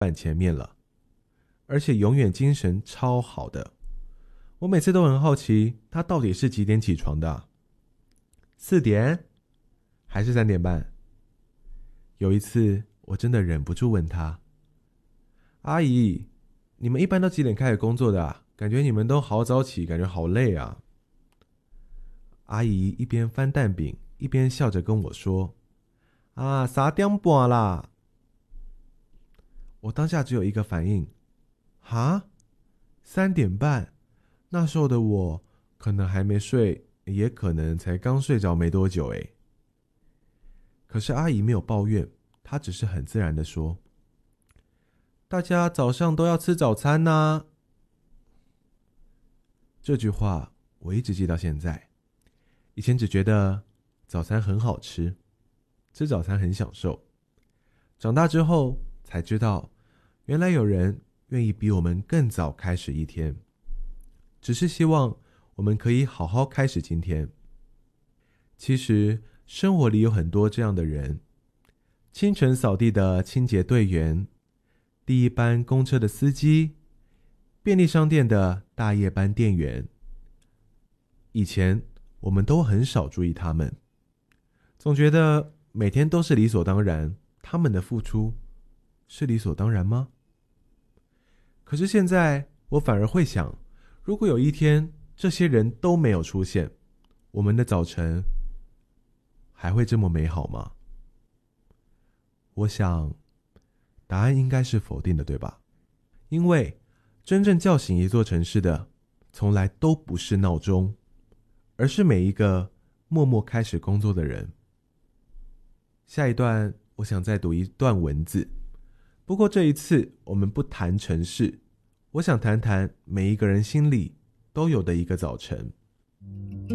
板前面了，而且永远精神超好的。我每次都很好奇，他到底是几点起床的？4点？还是3点半？有一次，我真的忍不住问他：“阿姨，你们一般都几点开始工作的啊？感觉你们都好早起，感觉好累啊。”阿姨一边翻蛋饼，一边笑着跟我说：“啊，3点半啦。”我当下只有一个反应：哈，3点半？那时候的我可能还没睡，也可能才刚睡着没多久诶。可是阿姨没有抱怨，她只是很自然地说：“大家早上都要吃早餐啊。”这句话我一直记到现在。以前只觉得早餐很好吃，吃早餐很享受。长大之后才知道，原来有人愿意比我们更早开始一天，只是希望我们可以好好开始今天。其实生活里有很多这样的人，清晨扫地的清洁队员，第一班公车的司机，便利商店的大夜班店员。以前我们都很少注意他们，总觉得每天都是理所当然，他们的付出是理所当然吗？可是现在我反而会想，如果有一天这些人都没有出现，我们的早晨还会这么美好吗？我想答案应该是否定的，对吧？因为真正叫醒一座城市的从来都不是闹钟，而是每一个默默开始工作的人。下一段我想再读一段文字，不过这一次我们不谈城市，我想谈谈每一个人心里都有的一个早晨。